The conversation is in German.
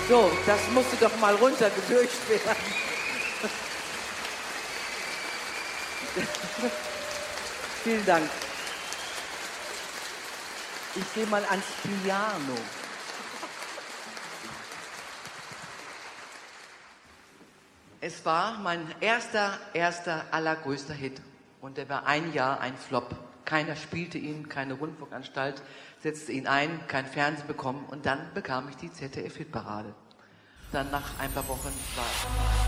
So, das musste doch mal runtergedurcht werden. Vielen Dank. Ich gehe mal ans Piano. Es war mein erster, allergrößter Hit. Und der war ein Jahr ein Flop. Keiner spielte ihn, keine Rundfunkanstalt setzte ihn ein, kein Fernsehen bekommen. Und dann bekam ich die ZDF-Hitparade. Dann nach ein paar Wochen war